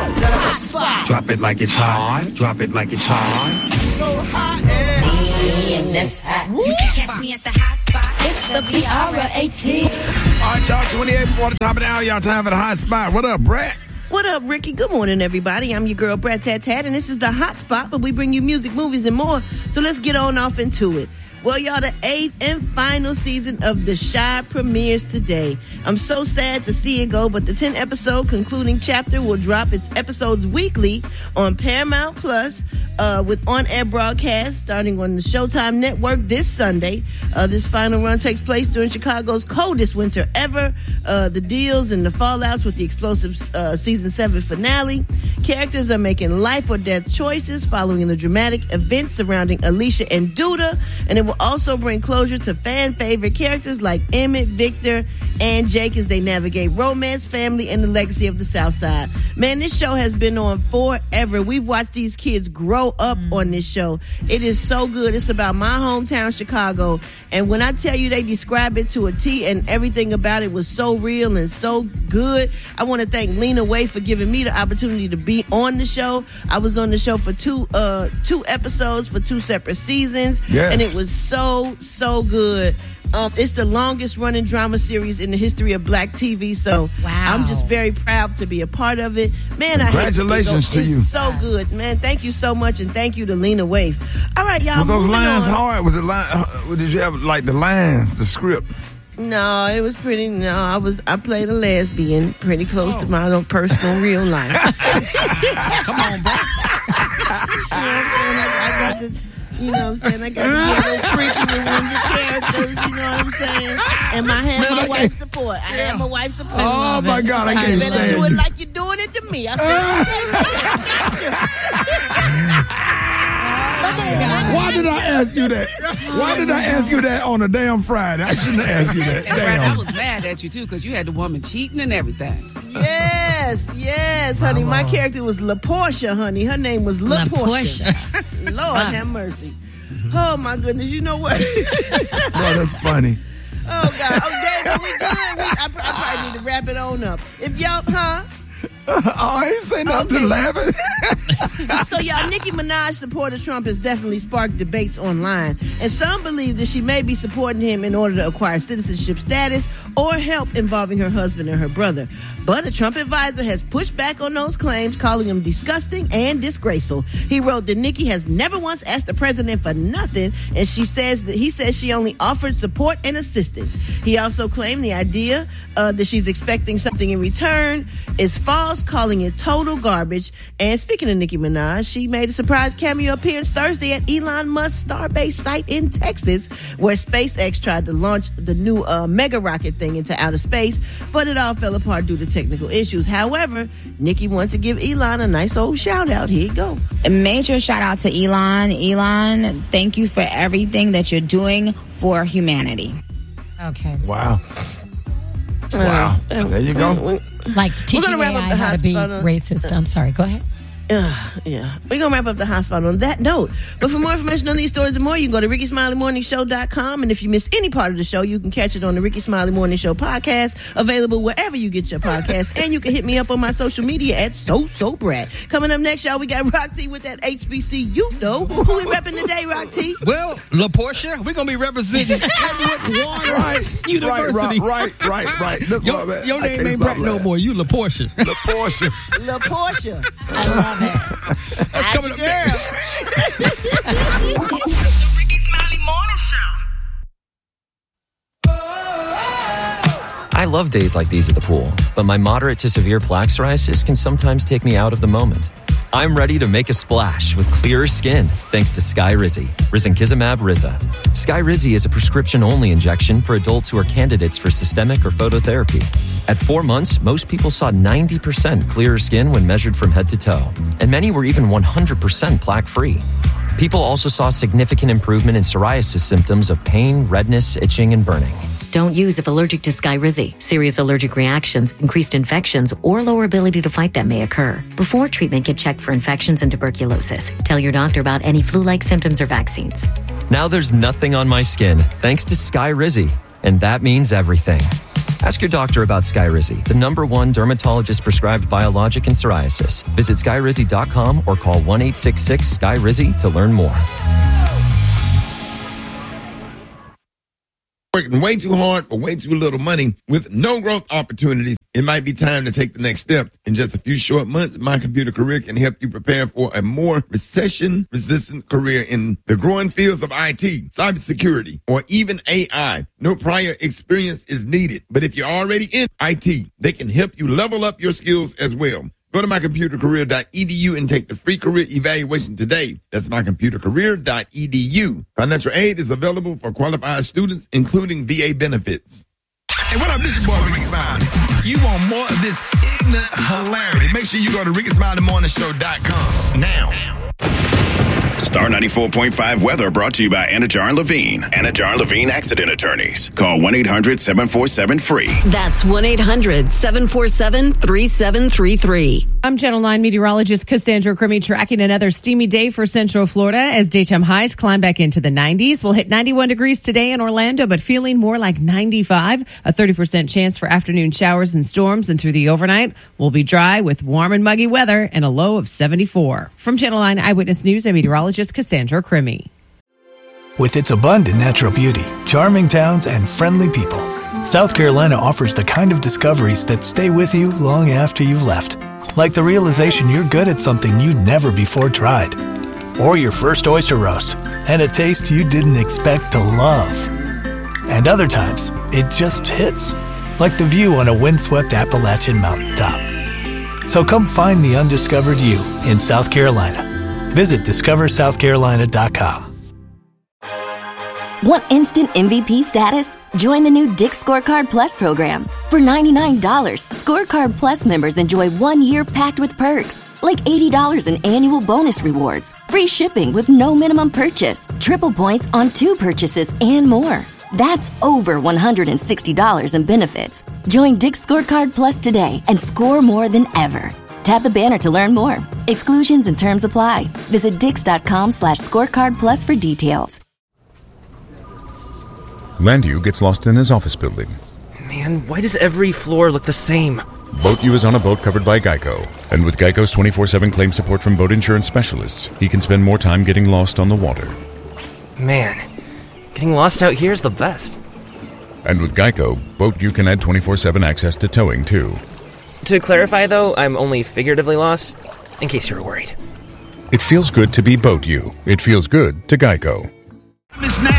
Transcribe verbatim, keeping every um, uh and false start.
got a hot spot. Drop it like it's hot. Drop it like it's hot. So hot and in this hot. You can catch me at the hot spot. It's the P R A T. All right, y'all, twenty-eight before the top of the hour. Y'all time for the hot spot. What up, Brett? What up, Ricky? Good morning, everybody. I'm your girl, Brett Tat Tat, and this is the hot spot, but we bring you music, movies, and more. So let's get on off into it. Well, y'all, the eighth and final season of The Chi premieres today. I'm so sad to see it go, but the ten-episode concluding chapter will drop its episodes weekly on Paramount Plus uh, with on-air broadcasts starting on the Showtime network this Sunday. Uh, this final run takes place during Chicago's coldest winter ever. Uh, the deals and the fallouts with the explosive uh, season seven finale. Characters are making life or death choices following the dramatic events surrounding Alicia and Duda, and it will also bring closure to fan favorite characters like Emmett, Victor, and Jake as they navigate romance, family, and the legacy of the South Side. Man, this show has been on forever. We've watched these kids grow up mm. on this show. It is so good. It's about my hometown, Chicago. And when I tell you they describe it to a T and everything about it was so real and so good, I want to thank Lena Waithe for giving me the opportunity to be on the show. I was on the show for two uh, two episodes for two separate seasons. Yes. And it was so, so good. Um, it's the longest running drama series in the history of black T V, so wow. I'm just very proud to be a part of it. Man, congratulations I to, to you. It's so good, man. Thank you so much, and thank you to Lena Waithe. All right, y'all. Was those lines on. hard? Was it line? Uh, did you have like the lines, the script? No, it was pretty. No, I was. I played a lesbian, pretty close oh. to my own personal real life. Come on, bro. You know what I'm saying? I, I got the. You know what I'm saying? I got to get a little freaky with one of the characters, you know what I'm saying? And I have my wife's support. I yeah. have my wife's support. Oh, my God, I can't you stand better do you. it like you're doing it to me. I said, I got you. Why did I ask you that? Why did I ask you that on a damn Friday? I shouldn't have asked you that. And Damn. Brad, I was mad at you, too, because you had the woman cheating and everything. Yes, yes, honey. My character was LaPortia, honey. Her name was LaPortia. Lord have mercy. Oh, my goodness. You know what? Boy, that's funny. Oh, God. Oh, Dave, are we good? We, I, I probably need to wrap it on up. If y'all, huh? Oh, I ain't say nothing Okay. to laughing. So, y'all, Nicki Minaj supporting Trump has definitely sparked debates online. And some believe that she may be supporting him in order to acquire citizenship status or help involving her husband and her brother. But a Trump advisor has pushed back on those claims, calling them disgusting and disgraceful. He wrote that Nicki has never once asked the president for nothing, and she says that he says she only offered support and assistance. He also claimed the idea uh, that she's expecting something in return is false, calling it total garbage. And speaking of Nicki Minaj, she made a surprise cameo appearance Thursday at Elon Musk's Starbase site in Texas, where SpaceX tried to launch the new uh, mega rocket thing into outer space, but it all fell apart due to technical issues. However, Nicki wants to give Elon a nice old shout out. Here you go. A major shout out to Elon. Elon, thank you for everything that you're doing for humanity. Okay. Wow. Wow. Uh, there you go. We, Like teaching wrap A up I the how to be hotspot. racist. I'm sorry. Go ahead. Uh, yeah, we're going to wrap up the hotspot on that note. But for more information on these stories and more, you can go to ricky smiley morning show dot com. And if you miss any part of the show, you can catch it on the Ricky Smiley Morning Show podcast, available wherever you get your podcasts. And you can hit me up on my social media at So So Brad. Coming up next, y'all, we got Rock T with that H B C. You know who we repping today, Rock T? Well, LaPortia, we're going to be representing Edward Waters Right, University. right, right, right, right. That's Your, what I meant. your I name can't ain't stop Brett no laughing. more. You LaPortia. LaPortia. LaPortia. I love it. That's coming up girl. next. The Ricky Smiley Morning Show. I love days like these at the pool, but my moderate to severe plaque psoriasis can sometimes take me out of the moment. I'm ready to make a splash with clearer skin thanks to Skyrizi, risankizumab Riza. Skyrizi is a prescription-only injection for adults who are candidates for systemic or phototherapy. At four months, most people saw ninety percent clearer skin when measured from head to toe, and many were even one hundred percent plaque-free. People also saw significant improvement in psoriasis symptoms of pain, redness, itching, and burning. Don't use if allergic to Skyrizi. Serious allergic reactions, increased infections, or lower ability to fight them may occur. Before treatment, get checked for infections and tuberculosis. Tell your doctor about any flu-like symptoms or vaccines. Now there's nothing on my skin thanks to Skyrizi, and that means everything. Ask your doctor about Skyrizi, the number one dermatologist-prescribed biologic in psoriasis. Visit skyrizi dot com or call one eight six six Sky Rizzi to learn more. Working way too hard for way too little money with no growth opportunities, it might be time to take the next step. In just a few short months, My Computer Career can help you prepare for a more recession-resistant career in the growing fields of I T, cybersecurity, or even A I. No prior experience is needed, but if you're already in I T, they can help you level up your skills as well. Go to my computer career dot e d u and take the free career evaluation today. That's my computer career dot e d u. Financial aid is available for qualified students, including V A benefits. Hey, what up, this is your boy Ricky Smiley. You want more of this ignorant hilarity? Make sure you go to ricky smiley morning show dot com now. Star ninety-four point five weather brought to you by Anajar and Levine. Anajar and Levine Accident Attorneys. Call one eight hundred seven four seven free. That's one eight hundred seven four seven three seven three three. I'm Channel nine meteorologist Cassandra Crimmy, tracking another steamy day for Central Florida as daytime highs climb back into the nineties. We'll hit ninety-one degrees today in Orlando, but feeling more like ninety-five. A thirty percent chance for afternoon showers and storms, and through the overnight, we'll be dry with warm and muggy weather and a low of seventy-four. From Channel nine Eyewitness News, I'm meteorologist Cassandra Crimmy. With its abundant natural beauty, charming towns, and friendly people, South Carolina offers the kind of discoveries that stay with you long after you've left. Like the realization you're good at something you never before tried. Or your first oyster roast, and a taste you didn't expect to love. And other times, it just hits. Like the view on a windswept Appalachian mountaintop. So come find the undiscovered you in South Carolina. Visit discover south carolina dot com. Want instant M V P status? Join the new Dick's Scorecard Plus program. For ninety-nine dollars, Scorecard Plus members enjoy one year packed with perks, like eighty dollars in annual bonus rewards, free shipping with no minimum purchase, triple points on two purchases, and more. That's over one hundred sixty dollars in benefits. Join Dick's Scorecard Plus today and score more than ever. Tap the banner to learn more. Exclusions and terms apply. Visit dix.com slash scorecard plus for details. Landu gets lost in his office building. Man, why does every floor look the same? BoatU is on a boat covered by Geico. And with Geico's twenty-four seven claim support from boat insurance specialists, he can spend more time getting lost on the water. Man, getting lost out here is the best. And with Geico, BoatU can add twenty-four seven access to towing, too. To clarify, though, I'm only figuratively lost, in case you were worried. It feels good to be BoatU. It feels good to Geico.